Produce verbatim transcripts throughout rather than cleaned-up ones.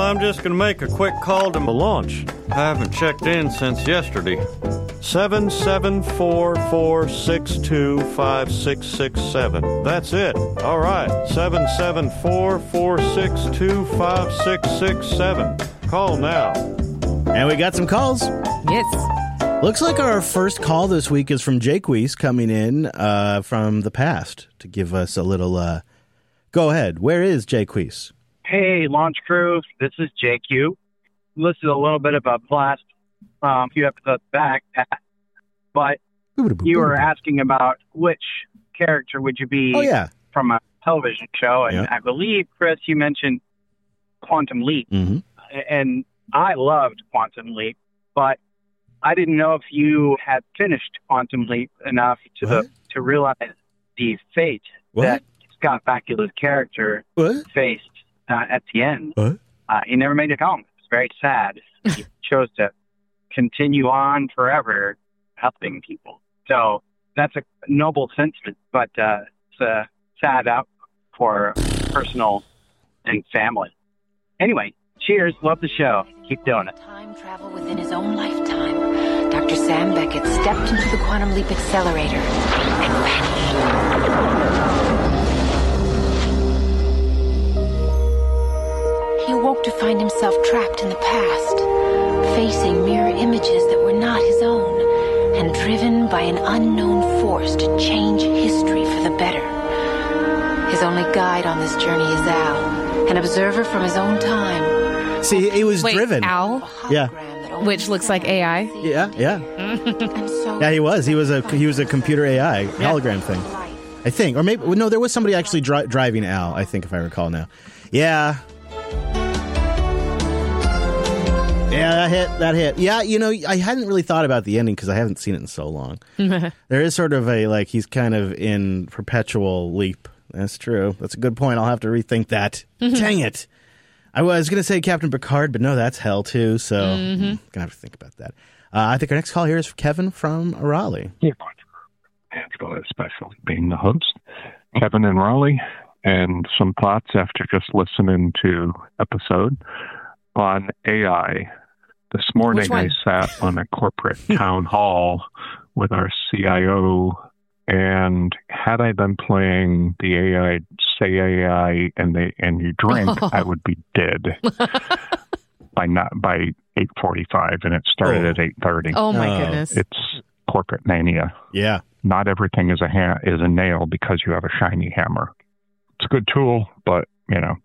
I'm just going to make a quick call to the launch. I haven't checked in since yesterday. seven seven four four six two five six six seven. That's it. All right. seven seven four four six two five six six seven. Call now. And we got some calls. Yes. Looks like our first call this week is from Jake Weiss coming in uh, from the past to give us a little... Uh, go ahead. Where is Jake Weiss? Hey, launch crew. This is J Q. Listened a little bit of a blast um, a few episodes back, but you were asking about which character would you be oh, yeah. from a television show, and yeah. I believe, Chris, you mentioned Quantum Leap, mm-hmm. and I loved Quantum Leap, but I didn't know if you had finished Quantum Leap enough to the, to realize the fate what? that Scott Bakula's character what? faced uh, at the end. What? Uh, he never made it home. It was very sad. He chose to continue on forever helping people. So that's a noble sentiment, but uh, it's a sad out for personal and family. Anyway, cheers. Love the show. Keep doing it. Time travel within his own lifetime. Doctor Sam Beckett stepped into the Quantum Leap accelerator and vanished. He awoke to find himself trapped in the past, facing mirror images that were not his own, and driven by an unknown force to change history for the better. His only guide on this journey is Al, an observer from his own time. See, he was Wait, driven. Al? Yeah. Which looks like A I? Yeah, yeah. so yeah, he was. He was a he was a computer A I hologram thing. I think. Or maybe, no, there was somebody actually dri- driving Al, I think, if I recall now. Yeah. Yeah, that hit. That hit. Yeah, you know, I hadn't really thought about the ending because I haven't seen it in so long. There is sort of a, like, he's kind of in perpetual leap. That's true. That's a good point. I'll have to rethink that. Dang it. I was going to say Captain Picard, but no, that's hell, too. So mm-hmm. I'm going to have to think about that. Uh, I think our next call here is Kevin from Raleigh. Yeah, Angela, especially being the host. Kevin in Raleigh, and some thoughts after just listening to episode on A I. This morning I sat on a corporate town hall with our C I O, and had I been playing the A I, say A I, and they and you drink, oh. I would be dead by not by eight forty-five, and it started oh. at eight thirty. Oh my uh, goodness! It's corporate mania. Yeah, not everything is a ha- is a nail because you have a shiny hammer. It's a good tool, but you know.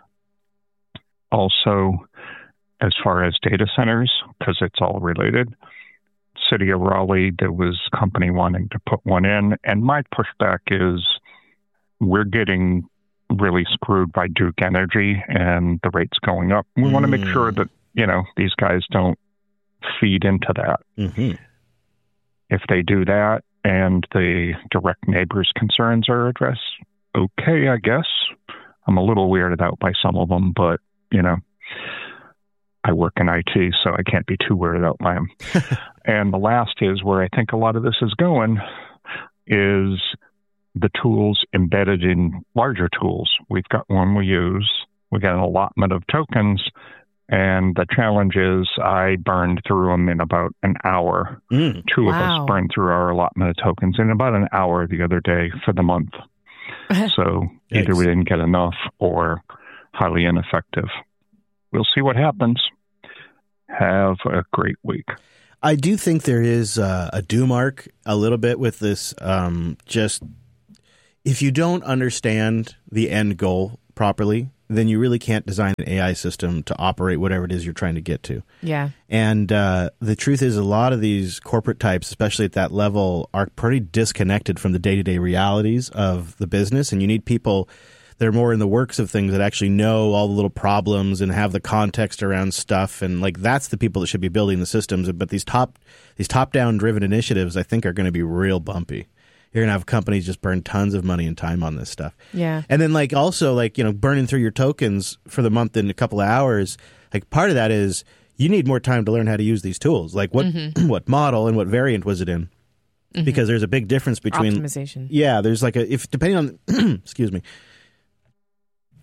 Also, as far as data centers, because it's all related, City of Raleigh, there was a company wanting to put one in, and my pushback is we're getting really screwed by Duke Energy and the rates going up. We mm. want to make sure that, you know, these guys don't feed into that. Mm-hmm. If they do that and the direct neighbors' concerns are addressed, okay, I guess. I'm a little weirded out by some of them, but, you know, I work in I T, so I can't be too weirded out by them. And the last is where I think a lot of this is going is the tools embedded in larger tools. We've got one we use. We got an allotment of tokens, and the challenge is I burned through them in about an hour. Mm, Two wow. of us burned through our allotment of tokens in about an hour the other day for the month. So either we didn't get enough or highly ineffective. We'll see what happens. Have a great week. I do think there is uh, a doom arc a little bit with this. Um, just if you don't understand the end goal properly, then you really can't design an A I system to operate whatever it is you're trying to get to. Yeah. And uh, the truth is a lot of these corporate types, especially at that level, are pretty disconnected from the day-to-day realities of the business. And you need people that are more in the works of things that actually know all the little problems and have the context around stuff. And like that's the people that should be building the systems. But these top these top-down driven initiatives, I think, are going to be real bumpy. You're going to have companies just burn tons of money and time on this stuff. Yeah. And then like also like, you know, burning through your tokens for the month in a couple of hours, like part of that is you need more time to learn how to use these tools. Like what mm-hmm. what model and what variant was it in? Mm-hmm. Because there's a big difference between optimization. Yeah, there's like a if depending on excuse me.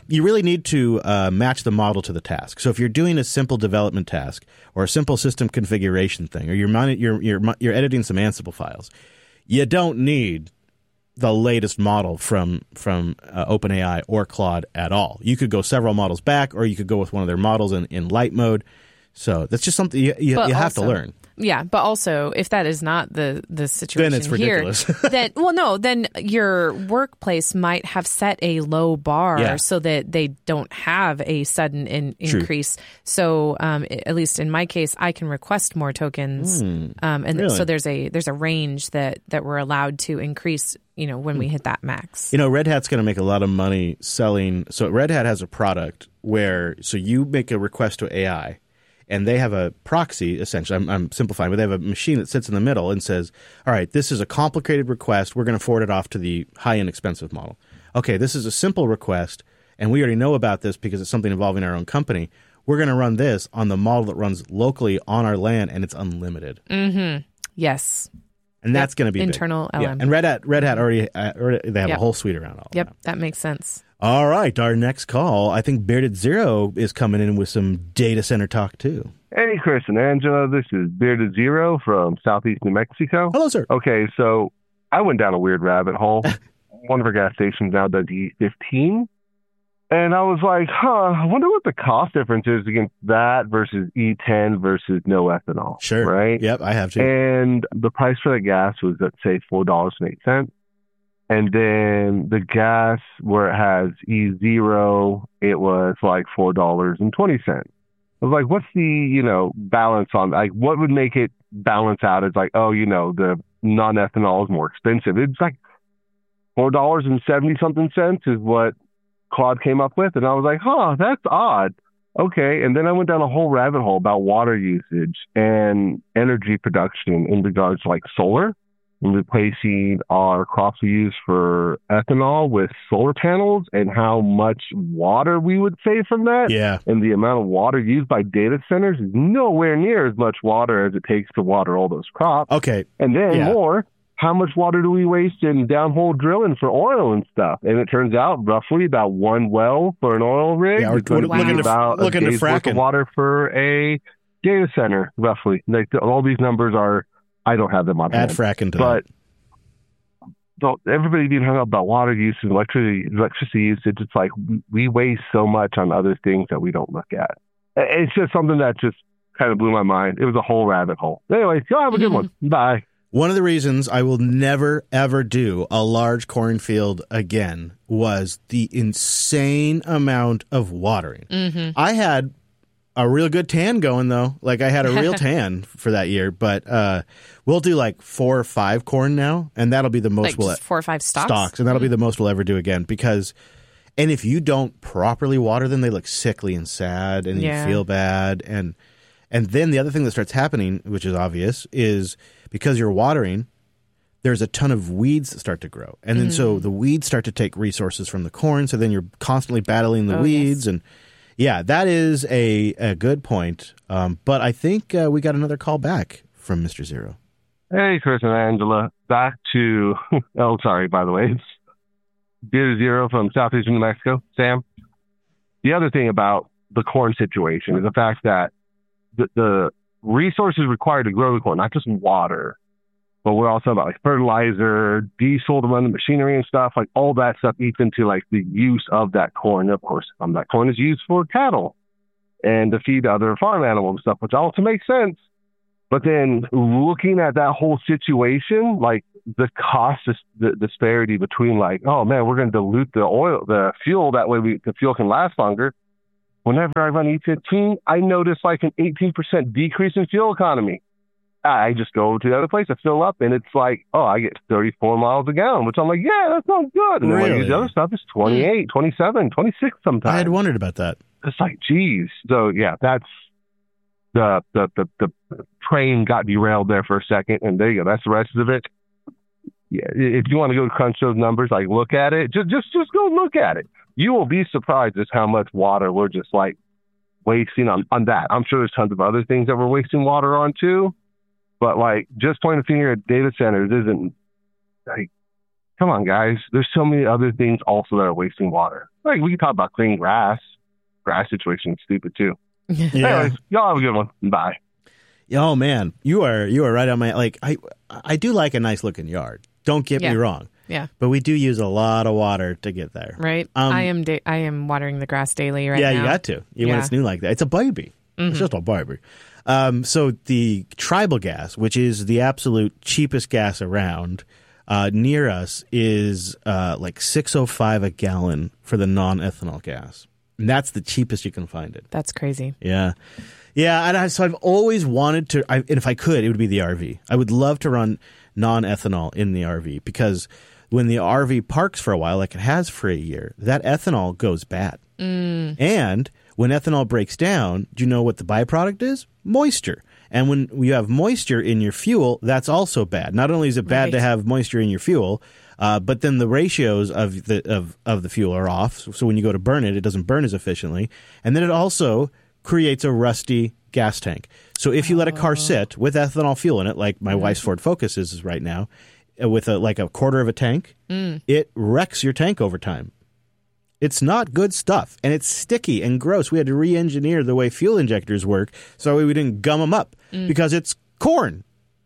you really need to uh, match the model to the task. So if you're doing a simple development task or a simple system configuration thing, or you're mon- you're you're, you're editing some Ansible files, you don't need the latest model from from uh, OpenAI or Claude at all. You could go several models back, or you could go with one of their models in, in light mode. So that's just something you, you, you have also, to learn. Yeah, but also if that is not the the situation then it's here, ridiculous. then well, no, then your workplace might have set a low bar Yeah. so that they don't have a sudden in, increase. So um, at least in my case, I can request more tokens, Mm, um, and really? so there's a there's a range that that we're allowed to increase. You know, when we hit that max. You know, Red Hat's going to make a lot of money selling. So Red Hat has a product where so you make a request to A I. And they have a proxy, essentially. I'm, I'm simplifying, but they have a machine that sits in the middle and says, all right, this is a complicated request. We're going to forward it off to the high-end expensive model. Okay, this is a simple request, and we already know about this because it's something involving our own company. We're going to run this on the model that runs locally on our LAN, and it's unlimited. Mm-hmm. Yes. And that's Yep. going to be internal big. L M. Yeah. And Red Hat, Red Hat already, uh, already they have Yep. a whole suite around all Yep, that. that makes sense. All right, our next call. I think Bearded Zero is coming in with some data center talk, too. Hey, Chris and Angela. This is Bearded Zero from Southeast New Mexico. Hello, sir. Okay, so I went down a weird rabbit hole. One of our gas stations now does E fifteen. And I was like, huh, I wonder what the cost difference is against that versus E ten versus no ethanol. Sure. Right? Yep, I have to. And the price for the gas was, let's say, four dollars and eight cents. And then the gas where it has E zero, it was like four dollars and twenty cents. I was like, what's the, you know, balance on, like, what would make it balance out? It's like, oh, you know, the non-ethanol is more expensive. It's like four dollars and seventy something cents is what Claude came up with. And I was like, huh, that's odd. Okay. And then I went down a whole rabbit hole about water usage and energy production in regards to like solar and replacing our crops we use for ethanol with solar panels and how much water we would save from that. Yeah. And the amount of water used by data centers is nowhere near as much water as it takes to water all those crops. Okay. And then Yeah. more, how much water do we waste in downhole drilling for oil and stuff? And it turns out roughly about one well for an oil rig Yeah, we're is going to looking be to- about looking a to day's worth fracking. of water for a data center, roughly. Like all these numbers are, I don't have them on Add hand. fracking to But so everybody being hung up about water use and electricity, electricity usage, it's like we waste so much on other things that we don't look at. It's just something that just kind of blew my mind. It was a whole rabbit hole. Anyway, y'all have a good one. Bye. One of the reasons I will never, ever do a large cornfield again was the insane amount of watering. Mm-hmm. I had a real good tan going, though. Like, I had a real tan for that year. But uh, we'll do like four or five corn now, and that'll be the most Like we'll just four or five stalks? stalks, and that'll be the most we'll ever do again. Because, and if you don't properly water them, they look sickly and sad, and Yeah. you feel bad. And and then the other thing that starts happening, which is obvious, is because you're watering, there's a ton of weeds that start to grow. And then Mm. so the weeds start to take resources from the corn. So then you're constantly battling the Oh, weeds. yes. And yeah, that is a, a good point. Um, but I think uh, we got another call back from Mister Zero. Hey, Chris and Angela. Back to, oh, sorry, by the way. It's Beer Zero from Southeast New Mexico. Sam, the other thing about the corn situation is the fact that the, the resources required to grow the corn, not just water, but we're also about like fertilizer, diesel to run the machinery and stuff, like all that stuff eats into like the use of that corn. And of course, um, that corn is used for cattle and to feed other farm animals and stuff, which also makes sense. But then looking at that whole situation, like the cost, dis- the disparity between like, oh man, we're going to dilute the oil, the fuel, that way we, the fuel can last longer. Whenever I run E fifteen, I notice like an eighteen percent decrease in fuel economy. I just go to the other place, I fill up, and it's like, oh, I get thirty-four miles a gallon, which I'm like, yeah, that's not good. And then when I use Really? the other stuff, it's twenty-eight, twenty-seven, twenty-six sometimes. I had wondered about that. It's like, geez. So yeah, that's the the the, the train got derailed there for a second, and there you go. That's the rest of it. Yeah, if you want to go crunch those numbers, like look at it, just just just go look at it. You will be surprised at how much water we're just like wasting on on that. I'm sure there's tons of other things that we're wasting water on too, but like just pointing a finger at data centers isn't like come on, guys. There's so many other things also that are wasting water. Like, we can talk about clean grass. Grass situation is stupid, too. Yeah. Anyways, y'all have a good one. Bye. Oh, man. You are you are right on my... Like, I, I do like a nice-looking yard. Don't get Yeah. me wrong. Yeah. But we do use a lot of water to get there. Right. Um, I am da- I am watering the grass daily right yeah, now. you got to. You Yeah. When it's new like that. It's a baby. Mm-hmm. It's just a baby. Um, so the tribal gas, which is the absolute cheapest gas around, uh, near us is uh, like six oh five a gallon for the non-ethanol gas. And that's the cheapest you can find it. That's crazy. Yeah. Yeah, and I, so I've always wanted to, I, and if I could, it would be the R V. I would love to run non-ethanol in the R V because when the R V parks for a while, like it has for a year, that ethanol goes bad. Mm. And when ethanol breaks down, do you know what the byproduct is? Moisture. And when you have moisture in your fuel, that's also bad. Not only is it bad Right. to have moisture in your fuel, uh, but then the ratios of the of, of the fuel are off. So, so when you go to burn it, it doesn't burn as efficiently. And then it also creates a rusty gas tank. So if you let a car sit with ethanol fuel in it, like my mm. wife's Ford Focus is right now, uh, with a like a quarter of a tank, mm. it wrecks your tank over time. It's not good stuff, and it's sticky and gross. We had to re-engineer the way fuel injectors work so we didn't gum them up mm. because it's corn.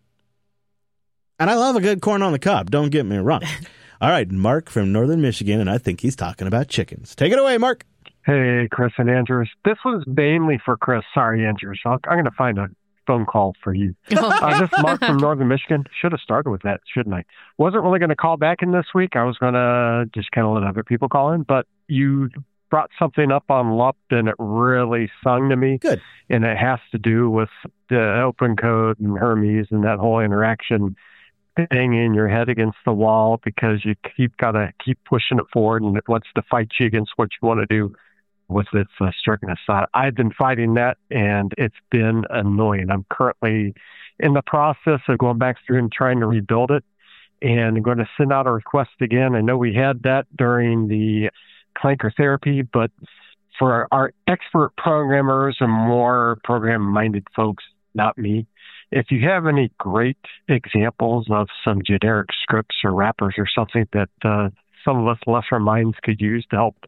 And I love a good corn on the cob, don't get me wrong. All right, Mark from Northern Michigan, and I think he's talking about chickens. Take it away, Mark. Hey, Chris and Andrews. This was mainly for Chris. Sorry, Andrews. I'll, I'm going to find a phone call for you. uh, this is Mark from Northern Michigan. Should have started with that, shouldn't I? Wasn't really going to call back in this week. I was going to just kind of let other people call in, but you brought something up on L U P, and it really sung to me. Good. And it has to do with the open code and Hermes and that whole interaction, banging your head against the wall because you keep got to keep pushing it forward, and it wants to fight you against what you want to do with its uh, strictness. Uh, I've been fighting that, and it's been annoying. I'm currently in the process of going back through and trying to rebuild it, and I'm going to send out a request again. I know we had that during the clanker therapy, but for our expert programmers and more program-minded folks, not me, if you have any great examples of some generic scripts or wrappers or something that uh, some of us lesser minds could use to help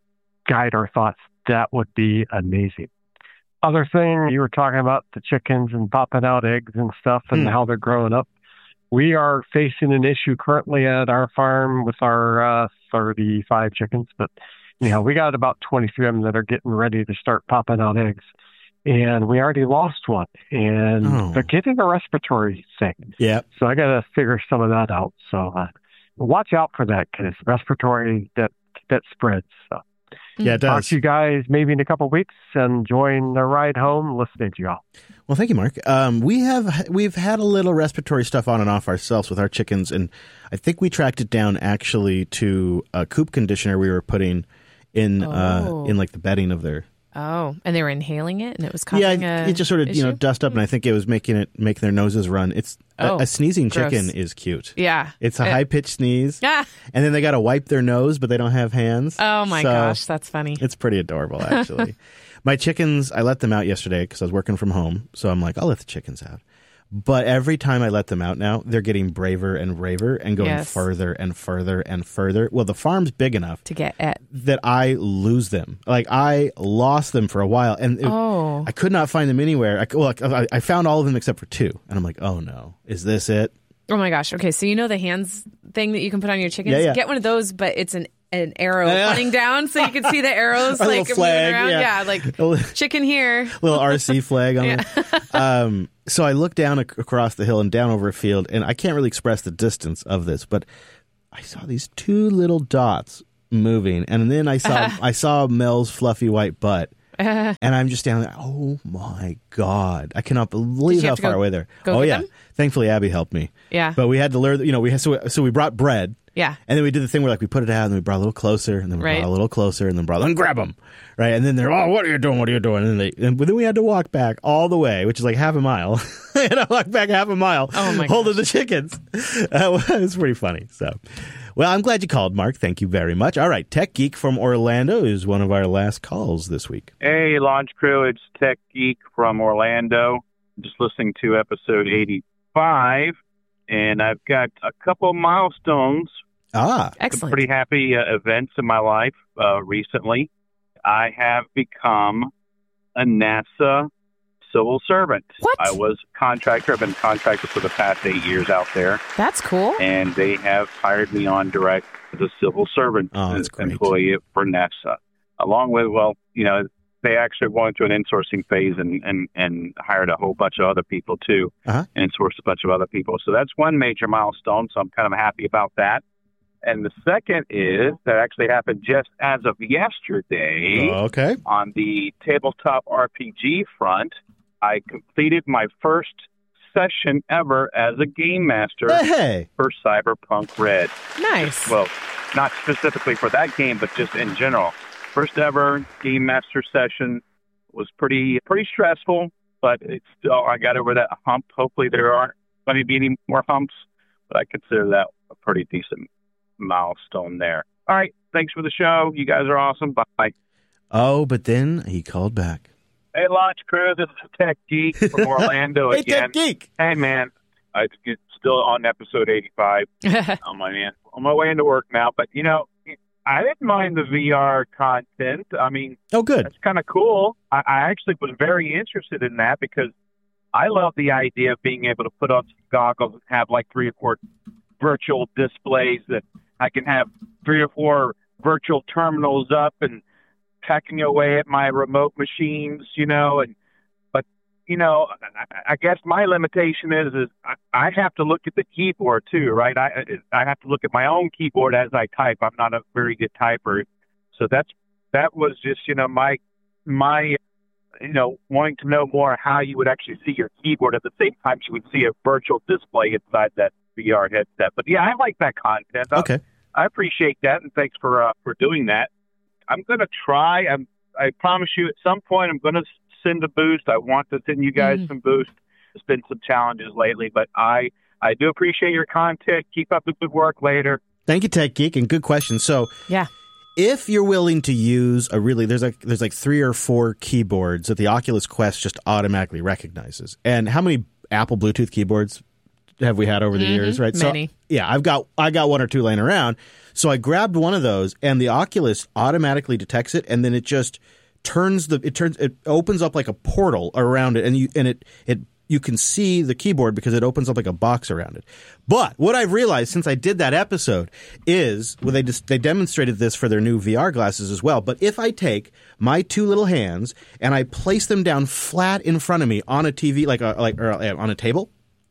guide our thoughts, that would be amazing. Other thing, you were talking about the chickens and popping out eggs and stuff and mm. how they're growing up. We are facing an issue currently at our farm with our uh, thirty-five chickens, but you know, we got about twenty-three of them that are getting ready to start popping out eggs. And we already lost one, and oh. they're getting a respiratory thing. Yeah. So I got to figure some of that out. So uh, watch out for that, because respiratory, that that spreads. So yeah, it does. Talk to you guys maybe in a couple of weeks, and join the ride home listening to y'all. Well, thank you, Mark. Um, we have we've had a little respiratory stuff on and off ourselves with our chickens, and I think we tracked it down actually to a coop conditioner we were putting in oh. uh, in like the bedding of their. Oh, and they were inhaling it, and it was causing yeah, a it just sort of issue? you know dust up, and I think it was making it make their noses run. It's oh, a, a sneezing gross. chicken is cute. Yeah, it's a it, high pitched sneeze, ah. and then they got to wipe their nose, but they don't have hands. Oh my so gosh, that's funny. It's pretty adorable, actually. My chickens, I let them out yesterday because I was working from home, so I'm like, I'll let the chickens out. But every time I let them out now, they're getting braver and braver and going yes. further and further and further. Well, the farm's big enough to get at that I lose them. Like, I lost them for a while, and it, oh. I could not find them anywhere. I, well, I, I found all of them except for two, and I'm like, oh no, is this it? Oh my gosh. Okay, so you know the hands thing that you can put on your chickens? Yeah, yeah. Get one of those, but it's an an arrow yeah. pointing down, so you can see the arrows a like little flag, moving around. Yeah, yeah like chicken here. Little R C flag on yeah. it. Um, so I look down ac- across the hill and down over a field, and I can't really express the distance of this, but I saw these two little dots moving, and then I saw I saw Mel's fluffy white butt. And I'm just standing there, oh my God. I cannot believe how far go, away they're. Oh, yeah. Them? Thankfully, Abby helped me. Yeah. But we had to lure, you know, we had, so, so we brought bread. Yeah. And then we did the thing where, like, we put it out, and then we brought a little closer, and then we right. brought a little closer, and then brought, and grab them. Right. And then they're, oh, what are you doing? What are you doing? And then, they, and then we had to walk back all the way, which is like half a mile. And I walked back half a mile oh my holding gosh. the chickens. Uh, it was pretty funny. So, well, I'm glad you called, Mark. Thank you very much. All right. Tech Geek from Orlando is one of our last calls this week. Hey, Launch Crew. It's Tech Geek from Orlando. Just listening to episode eighty-five, and I've got a couple milestones Ah, excellent. Pretty happy uh, events in my life uh, recently. I have become a NASA civil servant. What? I was a contractor. I've been a contractor for the past eight years out there. That's cool. And they have hired me on direct as a civil servant oh, that's great. employee for NASA. Along with, well, you know, they actually went through an insourcing phase and, and, and hired a whole bunch of other people, too, uh-huh. and sourced a bunch of other people. So that's one major milestone, so I'm kind of happy about that. And the second is that actually happened just as of yesterday. Oh, okay. On the tabletop R P G front, I completed my first session ever as a game master hey. for Cyberpunk Red. Nice. Well, not specifically for that game, but just in general. First ever game master session. Was pretty pretty stressful, but it's still, I got over that hump. Hopefully there aren't going to be any more humps, but I consider that a pretty decent milestone there. All right. Thanks for the show. You guys are awesome. Bye. Oh, but then he called back. Hey, Launch Crew. This is Tech Geek from Orlando hey, again. Tech Geek. Hey, man. I'm still on episode eighty-five. on my man, on my way into work now. But, you know, I didn't mind the V R content. I mean, oh, good. That's kind of cool. I, I actually was very interested in that because I love the idea of being able to put on some goggles and have like three or four virtual displays that I can have three or four virtual terminals up and pecking away at my remote machines, you know, and but, you know, I, I guess my limitation is, is I, I have to look at the keyboard too, right? I I have to look at my own keyboard as I type. I'm not a very good typer. So that's, that was just, you know, my, my, you know, wanting to know more how you would actually see your keyboard at the same time you would see a virtual display inside that V R headset. But yeah, I like that content. Okay. I, I appreciate that. And thanks for, uh, for doing that. I'm going to try. I'm, I promise you at some point I'm going to send a boost. I want to send you guys mm. some boost. There's been some challenges lately, but I, I do appreciate your content. Keep up the good work later. Thank you, Tech Geek, and good question. So yeah, if you're willing to use a really, there's like there's like three or four keyboards that the Oculus Quest just automatically recognizes. And how many Apple Bluetooth keyboards have we had over the mm-hmm. years, right? Many. So yeah, I've got I got one or two laying around. So I grabbed one of those, and the Oculus automatically detects it, and then it just turns the it turns it opens up like a portal around it, and you and it it you can see the keyboard because it opens up like a box around it. But what I've realized since I did that episode is, well, they just they demonstrated this for their new V R glasses as well. But if I take my two little hands and I place them down flat in front of me on a T V, like a, like or on a table.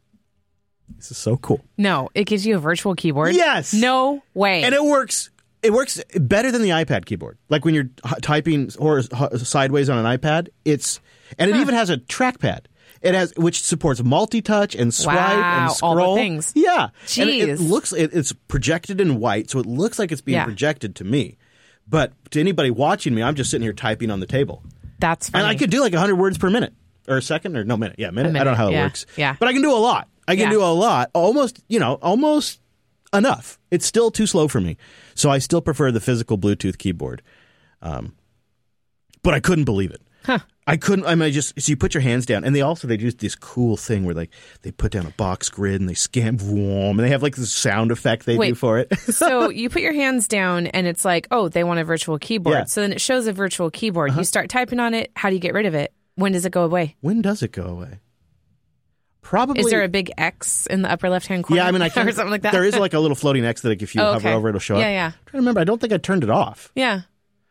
This is so cool. No, it gives you a virtual keyboard. Yes. No way. And it works. It works better than the iPad keyboard. Like when you're h- typing or h- sideways on an iPad, it's and it huh. even has a trackpad. It has which supports multi-touch and swipe wow, and scroll. All the things. Yeah. Jeez. And it, it looks it, it's projected in white, so it looks like it's being yeah. projected to me. But to anybody watching me, I'm just sitting here typing on the table. That's funny. And I could do like one hundred words per minute or a second or no minute. Yeah, minute. minute. I don't know how it yeah. works. Yeah. But I can do a lot. I can yeah. do a lot, almost, you know, almost enough. It's still too slow for me. So I still prefer the physical Bluetooth keyboard. Um, but I couldn't believe it. Huh. I couldn't, I mean, I just, so you put your hands down, and they also, they do this cool thing where like, they put down a box grid and they scan, and they have like this sound effect they Wait, do for it. So you put your hands down and it's like, oh, they want a virtual keyboard. Yeah. So then it shows a virtual keyboard. Uh-huh. You start typing on it. How do you get rid of it? When does it go away? When does it go away? Probably. Is there a big X in the upper left-hand corner? Yeah, I mean, I can, or something like that. There is like a little floating X that like, if you oh, hover okay. over, it'll show yeah, up. Yeah, yeah. I'm trying to remember. I don't think I turned it off. Yeah.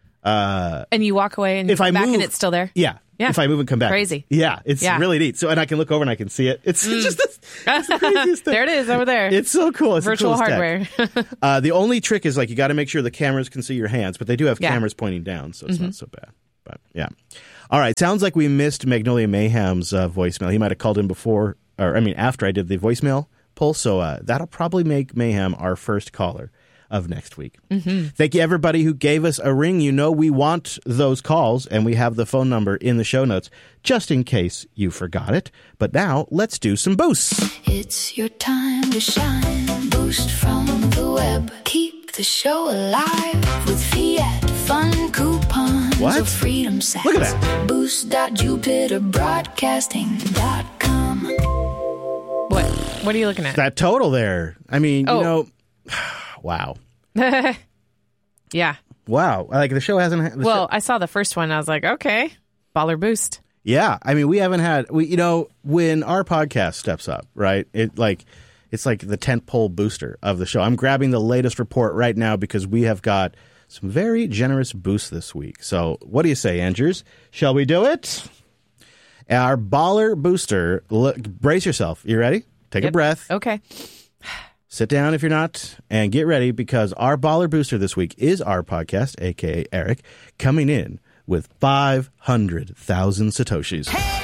Uh, and you walk away and you if come I back move, and it's still there? Yeah. Yeah. If I move and come back. Crazy. Yeah. It's yeah. really neat. So, and I can look over and I can see it. It's mm. just this, it's the craziest thing. There it is over there. It's so cool. It's virtual the hardware. uh, the only trick is like you got to make sure the cameras can see your hands, but they do have yeah. cameras pointing down, so it's mm-hmm. not so bad. But yeah. All right. Sounds like we missed Magnolia Mayhem's uh, voicemail. He might have called in before, or I mean, after I did the voicemail poll. So uh, that'll probably make Mayhem our first caller of next week. Mm-hmm. Thank you, everybody who gave us a ring. You know we want those calls, and we have the phone number in the show notes, just in case you forgot it. But now, let's do some boosts. It's your time to shine. Boost from the web. Keep the show alive with Fiat Fun coupons. What? Of freedom sets. Look at that. boost dot jupiter broadcasting dot com. What? What are you looking at? That total there. I mean, oh. you know... Wow. Yeah. Wow. Like the show hasn't. The well, show- I saw the first one. I was like, okay, baller boost. Yeah. I mean, we haven't had, we, you know, when our podcast steps up, right? It like, it's like the tentpole booster of the show. I'm grabbing the latest report right now because we have got some very generous boosts this week. So what do you say, Andrews? Shall we do it? Our baller booster, look, brace yourself. You ready? Take Yep. a breath. Okay. Sit down if you're not, and get ready because our baller booster this week is our podcast, a k a. Eric, coming in with five hundred thousand Satoshis. Hey!